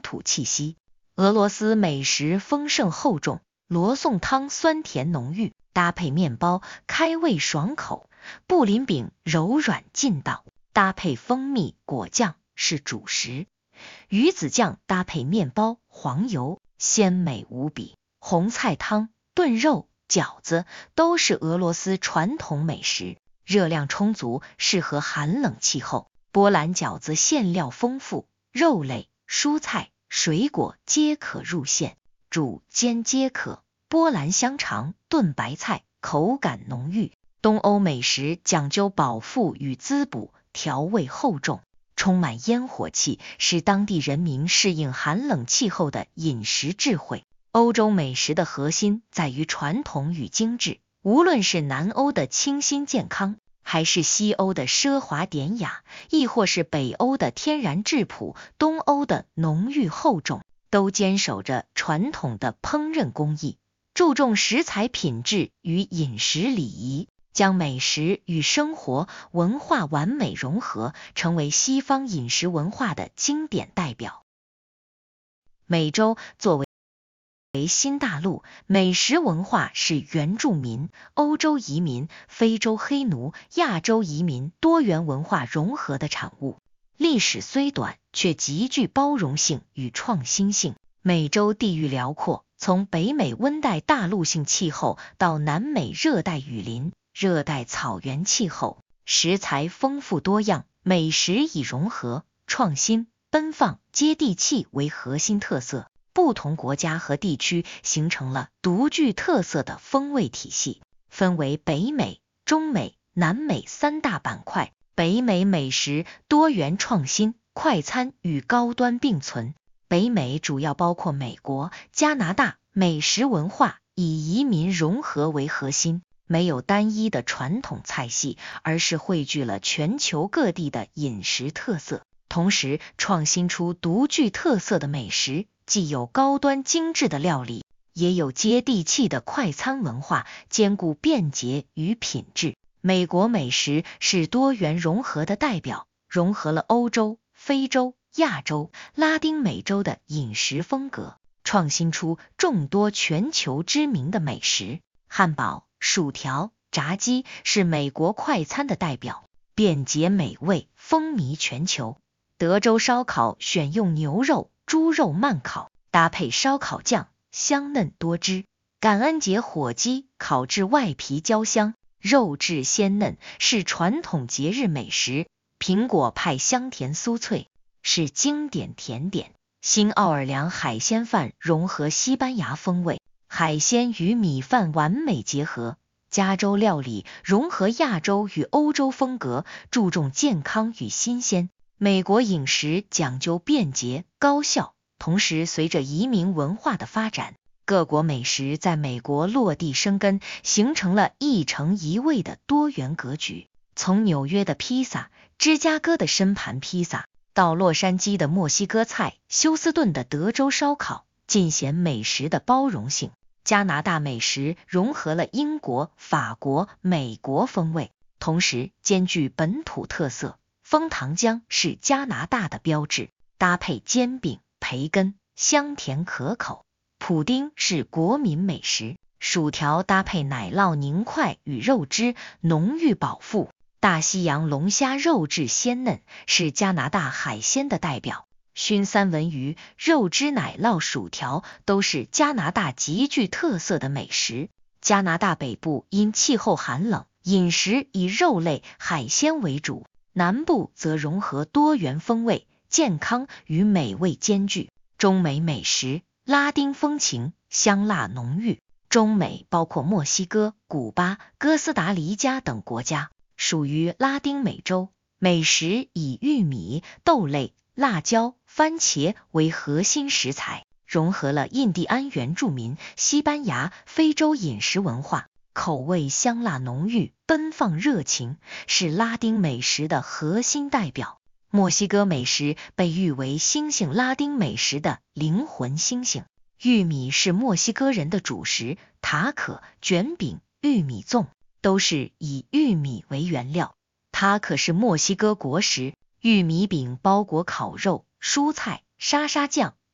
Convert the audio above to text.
土气息。俄罗斯美食丰盛厚重，罗宋汤酸甜浓郁，搭配面包开胃爽口，布林饼柔软劲道，搭配蜂蜜果酱是主食，鱼子酱搭配面包黄油鲜美无比。红菜汤、炖肉、饺子都是俄罗斯传统美食，热量充足，适合寒冷气候。波兰饺子馅料丰富，肉类、蔬菜、水果皆可入馅，煮煎皆可。波兰香肠、炖白菜口感浓郁。东欧美食讲究饱腹与滋补，调味厚重，充满烟火气，是当地人民适应寒冷气候的饮食智慧。欧洲美食的核心在于传统与精致，无论是南欧的清新健康，还是西欧的奢华典雅，亦或是北欧的天然质朴，东欧的浓郁厚重，都坚守着传统的烹饪工艺，注重食材品质与饮食礼仪，将美食与生活文化完美融合，成为西方饮食文化的经典代表。美洲作为新大陆，美食文化是原住民、欧洲移民、非洲黑奴、亚洲移民多元文化融合的产物。历史虽短，却极具包容性与创新性。美洲地域辽阔，从北美温带大陆性气候到南美热带雨林、热带草原气候，食材丰富多样，美食以融合、创新、奔放、接地气为核心特色。不同国家和地区形成了独具特色的风味体系，分为北美、中美、南美三大板块。北美美食多元创新，快餐与高端并存。北美主要包括美国、加拿大，美食文化以移民融合为核心，没有单一的传统菜系，而是汇聚了全球各地的饮食特色，同时创新出独具特色的美食，既有高端精致的料理，也有接地气的快餐文化，兼顾便捷与品质。美国美食是多元融合的代表，融合了欧洲、非洲、亚洲、拉丁美洲的饮食风格，创新出众多全球知名的美食。汉堡、薯条、炸鸡是美国快餐的代表，便捷美味，风靡全球。德州烧烤选用牛肉、猪肉慢烤，搭配烧烤酱，香嫩多汁。感恩节火鸡烤至外皮焦香，肉质鲜嫩，是传统节日美食。苹果派香甜酥脆，是经典甜点。新奥尔良海鲜饭融合西班牙风味，海鲜与米饭完美结合。加州料理融合亚洲与欧洲风格，注重健康与新鲜。美国饮食讲究便捷高效，同时随着移民文化的发展，各国美食在美国落地生根，形成了一城一味的多元格局。从纽约的披萨、芝加哥的深盘披萨，到洛杉矶的墨西哥菜、休斯顿的德州烧烤，尽显美食的包容性。加拿大美食融合了英国、法国、美国风味，同时兼具本土特色。枫糖浆是加拿大的标志，搭配煎饼、培根，香甜可口。普丁是国民美食，薯条搭配奶酪凝块与肉汁，浓郁饱腹。大西洋龙虾肉质鲜嫩，是加拿大海鲜的代表。熏三文鱼、肉汁奶酪薯条都是加拿大极具特色的美食。加拿大北部因气候寒冷，饮食以肉类、海鲜为主，南部则融合多元风味，健康与美味兼具。中美美食拉丁风情，香辣浓郁。中美包括墨西哥、古巴、哥斯达黎加等国家，属于拉丁美洲。美食以玉米、豆类、辣椒、番茄为核心食材，融合了印第安原住民、西班牙、非洲饮食文化，口味香辣浓郁，奔放热情，是拉丁美食的核心代表。墨西哥美食被誉为新兴拉丁美食的灵魂星星。玉米是墨西哥人的主食，塔可、卷饼、玉米粽都是以玉米为原料。塔可是墨西哥国食，玉米饼包裹烤肉、蔬菜、沙沙酱、